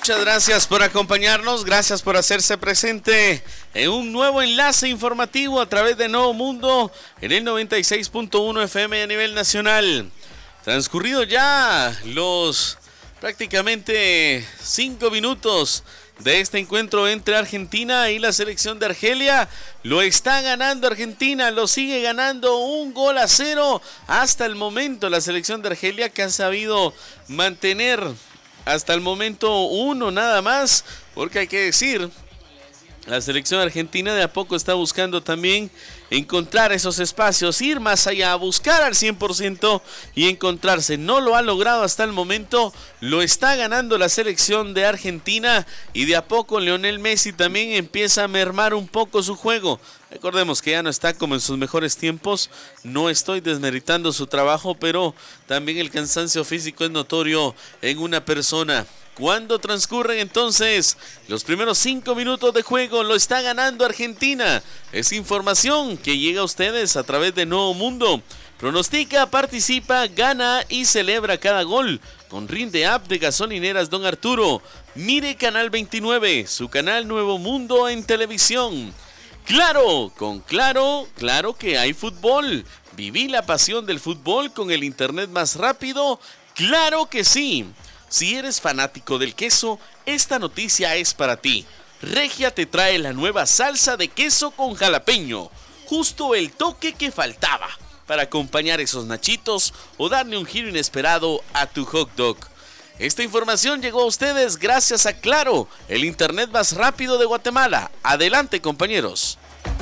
Muchas gracias por acompañarnos, gracias por hacerse presente en un nuevo enlace informativo a través de Nuevo Mundo en el 96.1 FM a nivel nacional. Transcurrido ya los prácticamente 5 minutos de este encuentro entre Argentina y la selección de Argelia. Lo está ganando Argentina, lo sigue ganando 1-0 hasta el momento la selección de Argelia, que ha sabido mantener hasta el momento uno nada más, porque hay que decir, la selección argentina de a poco está buscando también encontrar esos espacios, ir más allá, buscar al 100% y encontrarse. No lo ha logrado hasta el momento, lo está ganando la selección de Argentina y de a poco Lionel Messi también empieza a mermar un poco su juego. Recordemos que ya no está como en sus mejores tiempos, no estoy desmeritando su trabajo, pero también el cansancio físico es notorio en una persona. Cuando transcurren entonces los primeros 5 minutos de juego, lo está ganando Argentina. Es información que llega a ustedes a través de Nuevo Mundo. Pronostica, participa, gana y celebra cada gol con Rinde App de Gasolineras Don Arturo. Mire Canal 29, su canal Nuevo Mundo en televisión. Claro, con Claro que hay fútbol. Viví la pasión del fútbol con el internet más rápido. Claro que sí. Si eres fanático del queso, esta noticia es para ti. Regia te trae la nueva salsa de queso con jalapeño. Justo el toque que faltaba para acompañar esos nachitos o darle un giro inesperado a tu hot dog. Esta información llegó a ustedes gracias a Claro, el internet más rápido de Guatemala. Adelante, compañeros.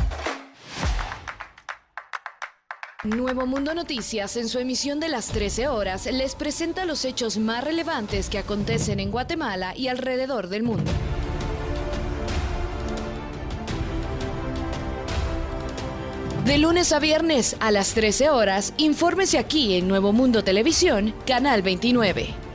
Nuevo Mundo Noticias, en su emisión de las 13 horas, les presenta los hechos más relevantes que acontecen en Guatemala y alrededor del mundo. De lunes a viernes a las 13 horas, infórmese aquí en Nuevo Mundo Televisión, Canal 29.